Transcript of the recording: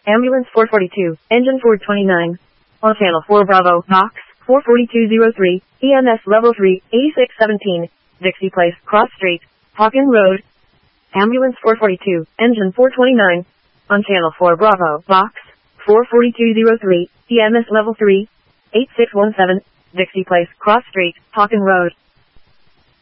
Ambulance 442, Engine 429. On Channel 4 Bravo, Box 44203, EMS Level 3, 8617, Dixie Place, Cross Street, Hawken Road. Ambulance 442, Engine 429. On Channel 4 Bravo, Box 44203, EMS Level 3, 8617, Dixie Place, Cross Street, Hawken Road.